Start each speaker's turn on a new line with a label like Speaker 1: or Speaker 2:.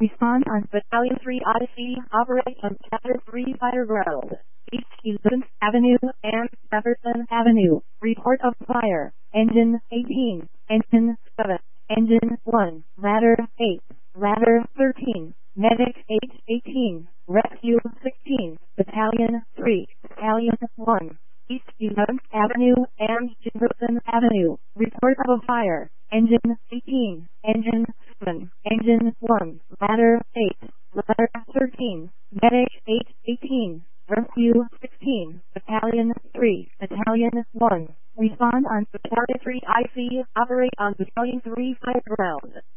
Speaker 1: Respond on Battalion 3 Odyssey, operate on Chapter 3 Fire Ground, East Eleventh Avenue and Jefferson Avenue. Report of fire. Engine 18, Engine 7, Engine 1, Ladder 8, Ladder 13, Medic 818, Rescue 16, Battalion 3, Battalion 1, East 11th Avenue and Jefferson Avenue. Report of a fire. Engine 18, Engine 7, Engine 1, Ladder 8, Ladder 13, Medic 818, Rescue 16, Battalion 3, Battalion 1. Respond on Battalion 3 IC, operate on Battalion 3 Fire Ground.